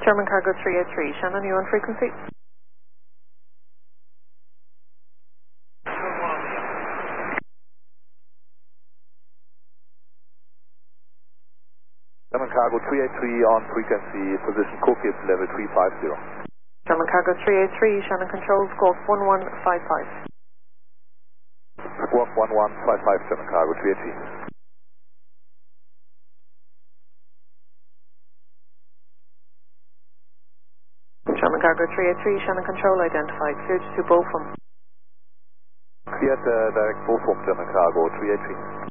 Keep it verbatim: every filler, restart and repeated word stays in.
German Cargo three eight three, Shannon, you on frequency? German Cargo three eight three on frequency, position Kokip level three five zero. German Cargo three eight three, Shannon Control, squawk one one five five. Squawk one one five five, German Cargo three eight three. German Cargo three eight three, Shannon Control identified, cleared to Beaufort. Cleared uh, direct Beaufort, German Cargo three eight three.